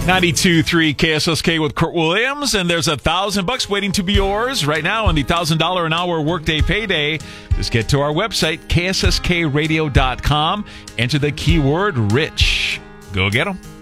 92.3 KSSK with Kurt Williams, and there's $1,000 waiting to be yours right now on the $1,000 an hour workday payday. Just get to our website, ksskradio.com, enter the keyword rich. Go get them.